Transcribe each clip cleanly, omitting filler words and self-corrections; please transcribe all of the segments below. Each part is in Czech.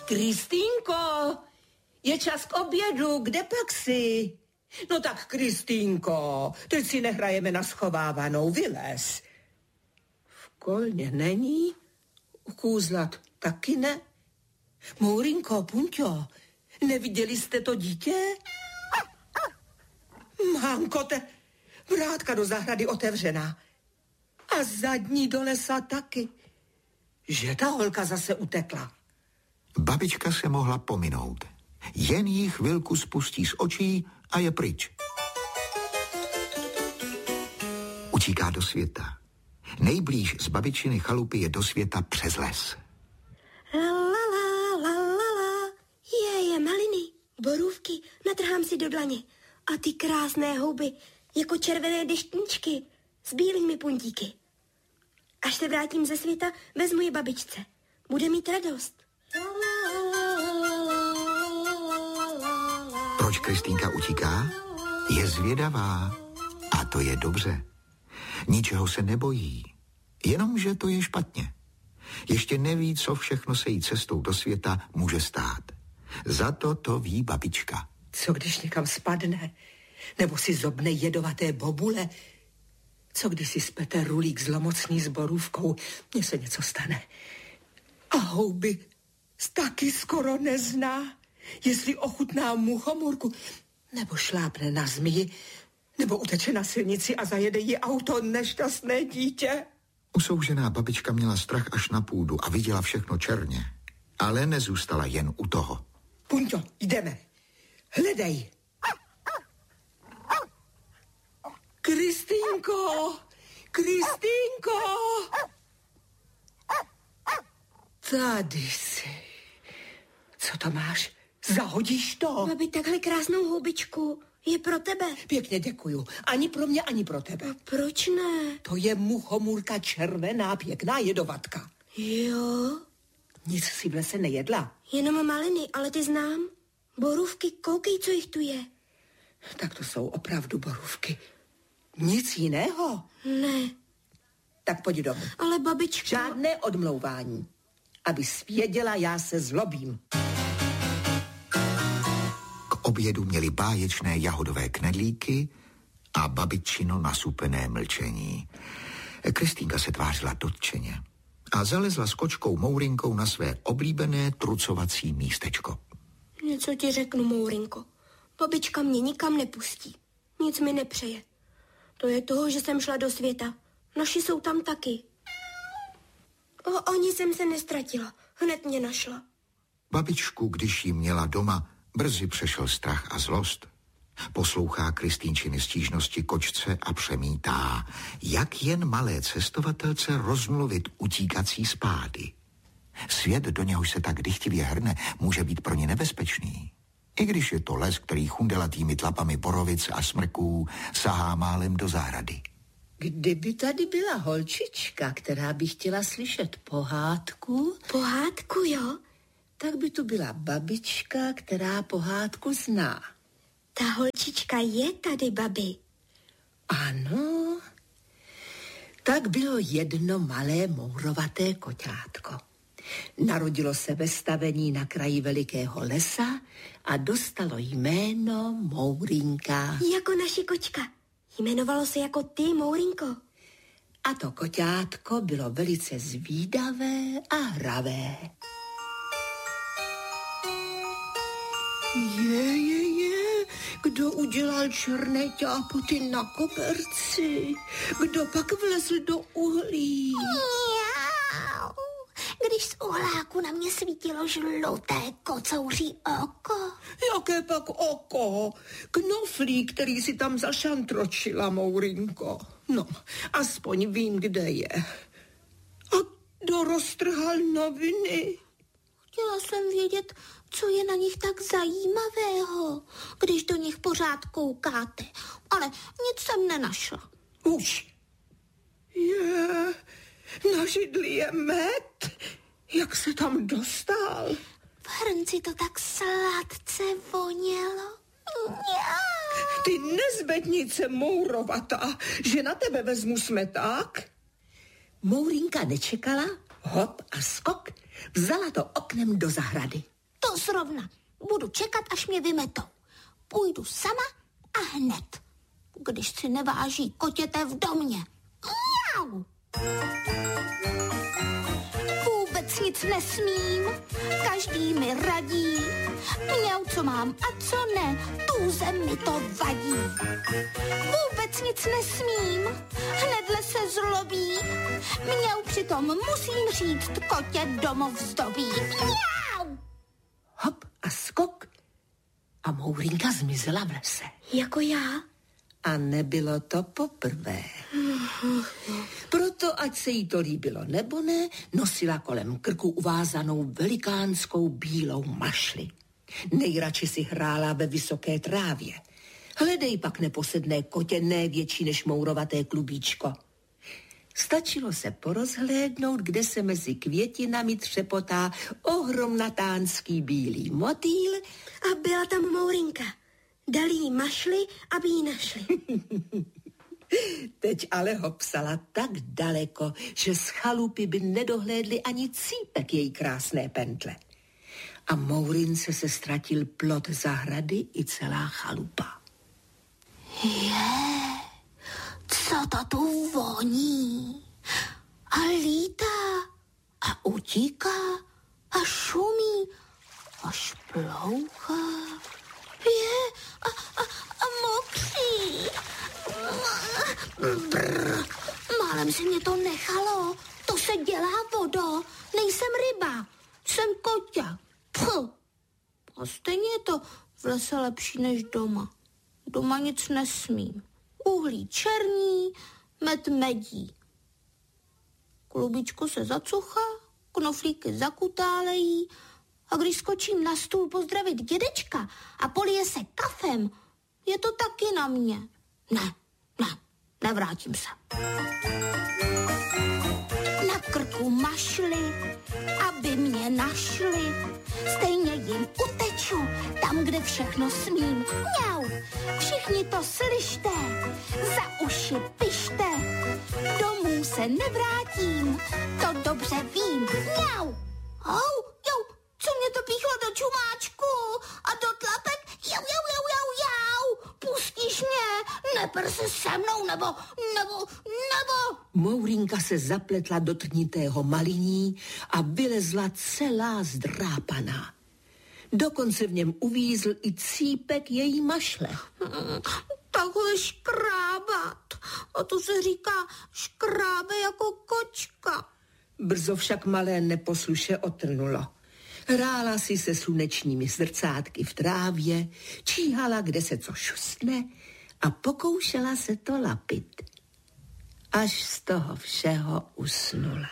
Kristýnko, je čas k obědu, kde pak jsi? No tak, Kristýnko, teď si nehrajeme na schovávanou, vylez. V kolně není, ukůzlat taky ne. Mourinko, Punťo, neviděli jste to dítě? Mánkote, vrátka do zahrady otevřená. A zadní do lesa taky. Že ta holka zase utekla. Babička se mohla pominout. Jen jí chvilku spustí z očí a je pryč. Utíká do světa. Nejblíž z babičiny chalupy je do světa přes les. Je maliny, borůvky, natrhám si do dlaně. A ty krásné houby, jako červené deštníčky, s bílými puntíky. Až se vrátím ze světa, vezmu je babičce. Bude mít radost. Proč Kristýnka utíká? Je zvědavá. A to je dobře. Ničeho se nebojí. Jenomže to je špatně. Ještě neví, co všechno se jí cestou do světa může stát. Za to ví babička. Co když někam spadne? Nebo si zobne jedovaté bobule? Co když si spete rulík zlomocný s borůvkou? Mně se něco stane. A houby taky skoro nezná. Jestli ochutná muchomůrku, nebo šlápne na zmiji, nebo uteče na silnici a zajede jí auto, nešťastné dítě. Usoužená babička měla strach až na půdu a viděla všechno černě. Ale nezůstala jen u toho. Punťo, jdeme. Hledej. Kristýnko! Kristýnko! Tady jsi. Co to máš? Zahodíš to? Babi, takhle krásnou houbičku je pro tebe. Pěkně děkuju. Ani pro mě, ani pro tebe. A proč ne? To je muchomůrka červená, pěkná jedovatka. Jo? Nic si v lese nejedla? Jenom maliny, ale ty znám. Borůvky, koukej, co jich tu je. Tak to jsou opravdu borůvky. Nic jiného? Ne. Tak pojď domů. Ale babička... Žádné odmlouvání. Abys věděla, já se zlobím. K obědu měli báječné jahodové knedlíky a babičino nasupené mlčení. Kristýnka se tvářila dotčeně a zalezla s kočkou Mourinkou na své oblíbené trucovací místečko. Něco ti řeknu, Mourinko. Babička mě nikam nepustí. Nic mi nepřeje. To je toho, že jsem šla do světa. Naši jsou tam taky. Ani jsem se nestratila. Hned mě našla. Babičku, když ji měla doma, brzy přešel strach a zlost. Poslouchá Kristýnčiny stížnosti kočce a přemítá, jak jen malé cestovatelce rozmluvit utíkací spády. Svět, do něhož se tak dychtivě hrne, může být pro ně nebezpečný. I když je to les, který chundelatými tlapami borovic a smrků sahá málem do zahrady. Kdyby tady byla holčička, která by chtěla slyšet pohádku... Pohádku, jo? Tak by tu byla babička, která pohádku zná. Ta holčička je tady, babi. Ano. Tak bylo jedno malé mourovaté koťátko. Narodilo se ve stavení na kraji velikého lesa a dostalo jméno Mourinka. Jako naši kočka. Jmenovalo se jako ty, Mourinko. A to koťátko bylo velice zvídavé a hravé. Kdo udělal černé ťápoty na koberci? Kdo pak vlezl do uhlí? Miau. Když z uhláku na mě svítilo žluté kocouří oko. Jaké pak oko? Knoflík, který si tam zašantročila, Mourinko. No, aspoň vím, kde je. A kdo roztrhal noviny? Chtěla jsem vědět, co je na nich tak zajímavého, když do nich pořád koukáte. Ale nic jsem nenašla. Už. Na židli je med. Jak se tam dostal? V hrnci to tak sladce vonělo. Ty nezbednice mourovatá, že na tebe vezmu smeták? Mourinka nečekala, hop a skok, vzala to oknem do zahrady. To zrovna. Budu čekat, až mě vymetou. Půjdu sama a hned, když si neváží kotěte v domě. Mňau! Vůbec nic nesmím, každý mi radí. Mňau, co mám a co ne, tůze mi to vadí. Vůbec nic nesmím, hnedle se zlobí. Mňau, přitom musím říct, kotě domov zdobí. Mňau! Hop a skok a Mourinka zmizela v lese. Jako já? A nebylo to poprvé. Proto, ať se jí to líbilo nebo ne, nosila kolem krku uvázanou velikánskou bílou mašli. Nejradši si hrála ve vysoké trávě. Hledej pak neposedné kotě, ne větší než mourovaté klubíčko. Stačilo se porozhlédnout, kde se mezi květinami třepotá ohromnatánský bílý motýl. A byla tam Mourinka. Dali jí mašli, aby ji našli. Teď ale hopsala tak daleko, že z chalupy by nedohlédli ani cípek její krásné pentle. A Mourince se ztratil plot zahrady i celá chalupa. Co to tu voní? A lítá, a utíká, a šumí, a šplouchá. A mokří. Málem se mě to nechalo. To se dělá, vodo. Nejsem ryba, jsem kotě. A stejně je to v lese lepší než doma. Doma nic nesmím. Uhlí černí, med medí. Klubičko se zacuchá, knoflíky zakutálejí a když skočím na stůl pozdravit dědečka a polije se kafem, je to taky na mě. Nevrátím se. Na krku mašli, aby mě našli. Stejně jim uteču, tam, kde všechno smím. Mňau, všichni to slyšte, za uši pište. Domů se nevrátím, to dobře vím. Mňau, co mě to píchlo do čumáčku a do tlapek? Jau. Pustíš mě, neper se se mnou, nebo. Mourinka se zapletla do trnitého maliní a vylezla celá zdrápaná. Dokonce v něm uvízl i cípek její mašle. Takhle škrábat. A to se říká škrábe jako kočka. Brzo však malé neposluše otrnulo. Hrála si se slunečními zrcátky v trávě, číhala, kde se co šustne a pokoušela se to lapit. Až z toho všeho usnula.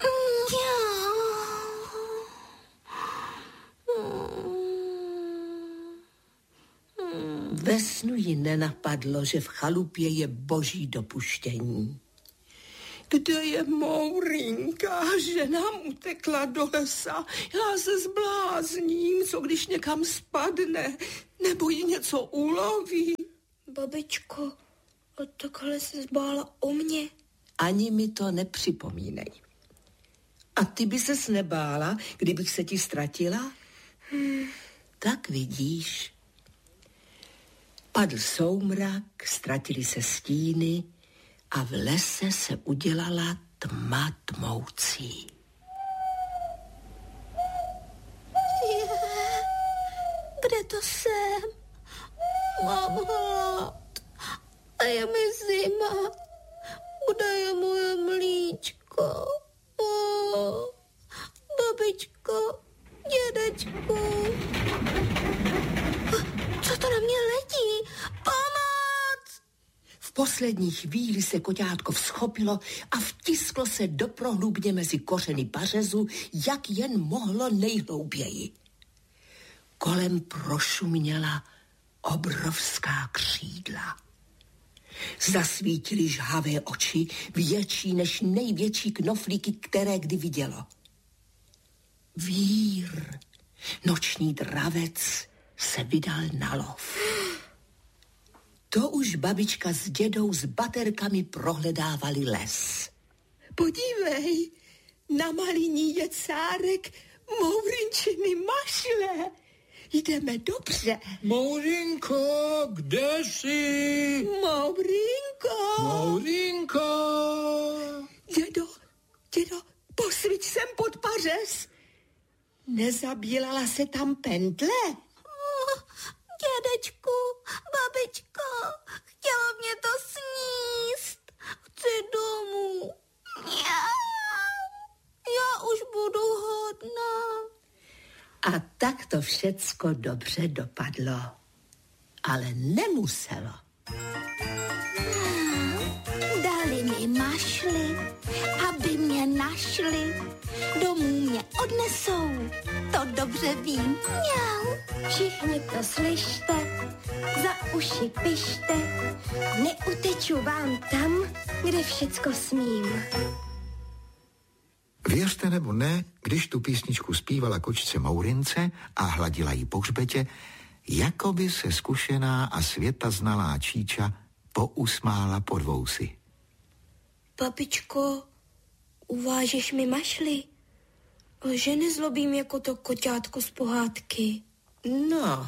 Ve snu ji nenapadlo, že v chalupě je boží dopuštění. Kde je Mourinka? Že nám utekla do lesa. Já se zblázním, co když někam spadne, nebo ji něco uloví. Babičko, a takhle se zbála o mě. Ani mi to nepřipomínej. A ty by ses nebála, kdybych se ti ztratila? Tak vidíš. Padl soumrak, ztratili se stíny a v lese se udělala tma tmoucí. Kde to jsem? Mám hlad. A je mi zima. Kde je moje mlíčko? Babičko, dědečku. Co to na mě letí? Pomoc! V poslední chvíli se koťátko vzchopilo a vtisklo se do prohlubně mezi kořeny pařezu, jak jen mohlo nejhlouběji. Kolem prošuměla obrovská křídla. Zasvítily žhavé oči, větší než největší knoflíky, které kdy vidělo. Vír, noční dravec, se vydal na lov. To už babička s dědou s baterkami prohledávali les. Podívej, na maliní je cárek Mourinčiny mašle. Jdeme dobře. Mourinko, kde jsi? Mourinko. Mourinko. Dědo, posviť sem pod pařez. Nezabílala se tam pentle? Dědečku, babičko, chtělo mě to sníst. Chci domů. Já už budu hodná. A tak to všecko dobře dopadlo. Ale nemuselo. Dali mi mašly, aby mě našli. Domů mě odnesou, to dobře vím. Mňau. Všichni to slyšte, za uši pište, neuteču vám tam, kde všecko smím. Věřte nebo ne, když tu písničku zpívala kočce Mourince a hladila jí po hřbetě, jakoby se zkušená a světa znalá Číča pousmála pod vousy. Babičko, uvážeš mi mašly? Že nezlobím jako to koťátko z pohádky. No,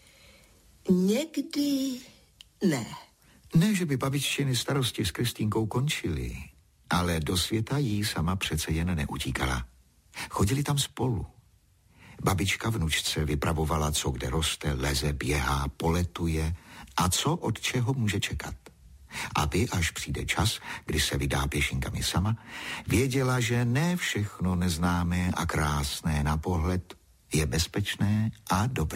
někdy ne. Ne, že by babiččiny starosti s Kristýnkou končily, ale do světa jí sama přece jen neutíkala. Chodili tam spolu. Babička vnučce vypravovala, co kde roste, leze, běhá, poletuje a co od čeho může čekat. Aby, až přijde čas, kdy se vydá pěšinkami sama, věděla, že ne všechno neznámé a krásné na pohled je bezpečné a dobré.